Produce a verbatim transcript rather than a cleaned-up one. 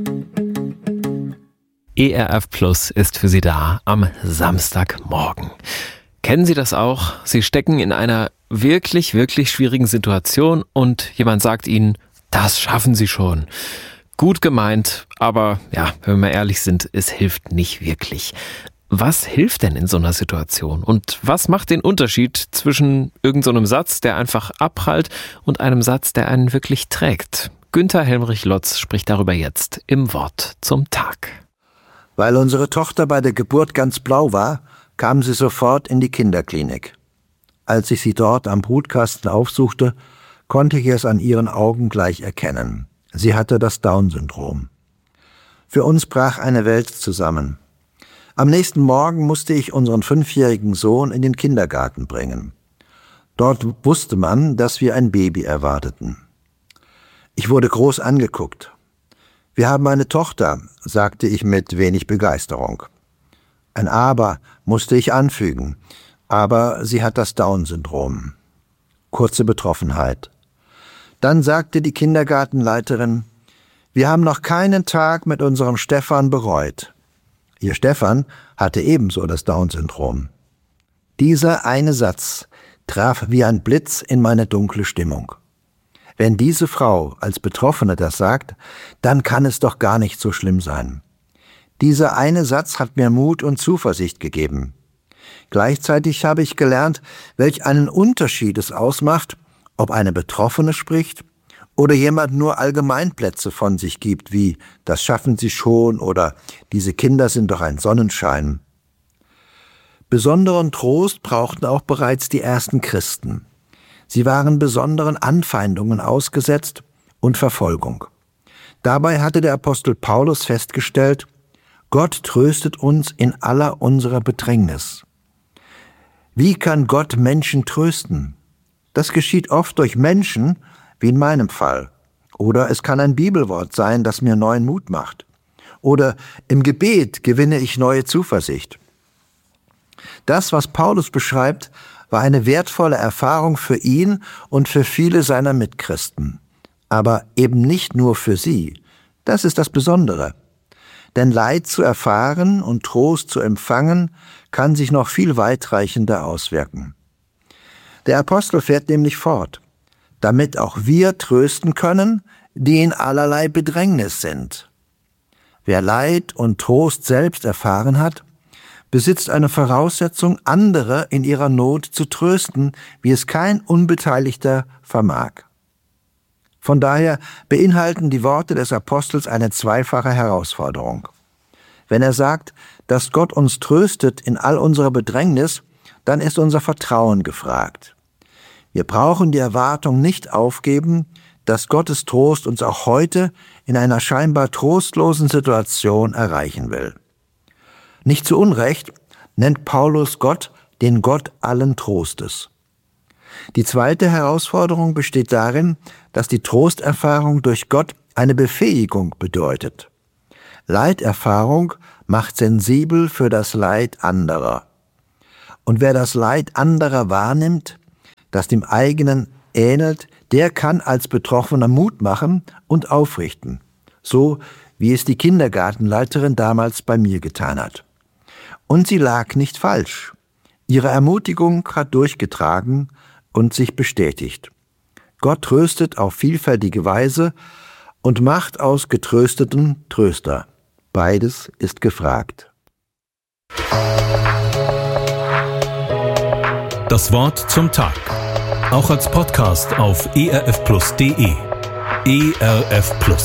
E R F Plus ist für Sie da am Samstagmorgen. Kennen Sie das auch? Sie stecken in einer wirklich, wirklich schwierigen Situation und jemand sagt Ihnen, das schaffen Sie schon. Gut gemeint, aber ja, wenn wir mal ehrlich sind, es hilft nicht wirklich. Was hilft denn in so einer Situation? Und was macht den Unterschied zwischen irgendeinem Satz, der einfach abprallt, und einem Satz, der einen wirklich trägt? Günther Helmrich-Lotz spricht darüber jetzt im Wort zum Tag. Weil unsere Tochter bei der Geburt ganz blau war, kam sie sofort in die Kinderklinik. Als ich sie dort am Brutkasten aufsuchte, konnte ich es an ihren Augen gleich erkennen. Sie hatte das Down-Syndrom. Für uns brach eine Welt zusammen. Am nächsten Morgen musste ich unseren fünfjährigen Sohn in den Kindergarten bringen. Dort wusste man, dass wir ein Baby erwarteten. Ich wurde groß angeguckt. »Wir haben eine Tochter«, sagte ich mit wenig Begeisterung. Ein Aber musste ich anfügen, aber sie hat das Down-Syndrom. Kurze Betroffenheit. Dann sagte die Kindergartenleiterin, »Wir haben noch keinen Tag mit unserem Stefan bereut.« Ihr Stefan hatte ebenso das Down-Syndrom. Dieser eine Satz traf wie ein Blitz in meine dunkle Stimmung. Wenn diese Frau als Betroffene das sagt, dann kann es doch gar nicht so schlimm sein. Dieser eine Satz hat mir Mut und Zuversicht gegeben. Gleichzeitig habe ich gelernt, welch einen Unterschied es ausmacht, ob eine Betroffene spricht oder jemand nur Allgemeinplätze von sich gibt, wie »das schaffen Sie schon« oder »diese Kinder sind doch ein Sonnenschein«. Besonderen Trost brauchten auch bereits die ersten Christen. Sie waren besonderen Anfeindungen ausgesetzt und Verfolgung. Dabei hatte der Apostel Paulus festgestellt, Gott tröstet uns in aller unserer Bedrängnis. Wie kann Gott Menschen trösten? Das geschieht oft durch Menschen, wie in meinem Fall. Oder es kann ein Bibelwort sein, das mir neuen Mut macht. Oder im Gebet gewinne ich neue Zuversicht. Das, was Paulus beschreibt, war eine wertvolle Erfahrung für ihn und für viele seiner Mitchristen. Aber eben nicht nur für sie. Das ist das Besondere. Denn Leid zu erfahren und Trost zu empfangen, kann sich noch viel weitreichender auswirken. Der Apostel fährt nämlich fort, damit auch wir trösten können, die in allerlei Bedrängnis sind. Wer Leid und Trost selbst erfahren hat, besitzt eine Voraussetzung, andere in ihrer Not zu trösten, wie es kein Unbeteiligter vermag. Von daher beinhalten die Worte des Apostels eine zweifache Herausforderung. Wenn er sagt, dass Gott uns tröstet in all unserer Bedrängnis, dann ist unser Vertrauen gefragt. Wir brauchen die Erwartung nicht aufgeben, dass Gottes Trost uns auch heute in einer scheinbar trostlosen Situation erreichen will. Nicht zu Unrecht nennt Paulus Gott den Gott allen Trostes. Die zweite Herausforderung besteht darin, dass die Trosterfahrung durch Gott eine Befähigung bedeutet. Leiterfahrung macht sensibel für das Leid anderer. Und wer das Leid anderer wahrnimmt, das dem eigenen ähnelt, der kann als Betroffener Mut machen und aufrichten, so wie es die Kindergartenleiterin damals bei mir getan hat. Und sie lag nicht falsch. Ihre Ermutigung hat durchgetragen und sich bestätigt. Gott tröstet auf vielfältige Weise und macht aus Getrösteten Tröster. Beides ist gefragt. Das Wort zum Tag. Auch als Podcast auf e r f plus punkt d e. E R F Plus.